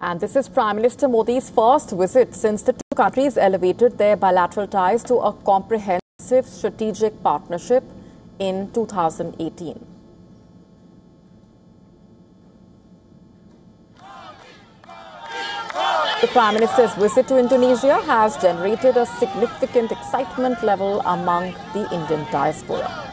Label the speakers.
Speaker 1: And this is Prime Minister Modi's first visit since the two countries elevated their bilateral ties to a comprehensive strategic partnership in 2018. The Prime Minister's visit to Indonesia has generated a significant excitement level among the Indian diaspora.